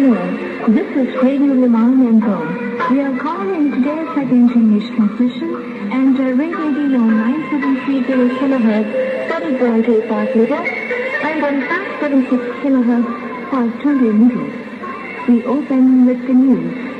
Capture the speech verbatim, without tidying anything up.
Hello, this is Radio Limang Mengo. We are calling in today's second English transmission and uh, radio being on nine seven three zero kilohertz, thirty point eight five meters, and on five seven six kilohertz, five twenty meters. We open with the news.